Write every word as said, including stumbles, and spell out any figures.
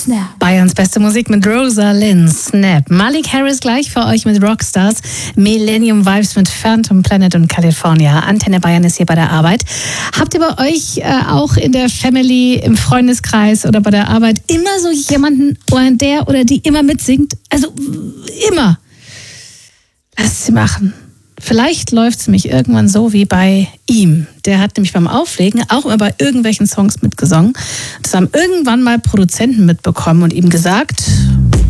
Snap. Bayerns beste Musik mit Rosalind, Snap. Malik Harris gleich für euch mit Rockstars. Millennium Vibes mit Phantom Planet und California. Antenne Bayern ist hier bei der Arbeit. Habt ihr bei euch äh, auch in der Family, im Freundeskreis oder bei der Arbeit immer so jemanden, der oder die immer mitsingt? Also immer. Lasst sie machen. Vielleicht läuft es nämlich irgendwann so wie bei ihm. Der hat nämlich beim Auflegen auch immer bei irgendwelchen Songs mitgesungen. Das haben irgendwann mal Produzenten mitbekommen und ihm gesagt,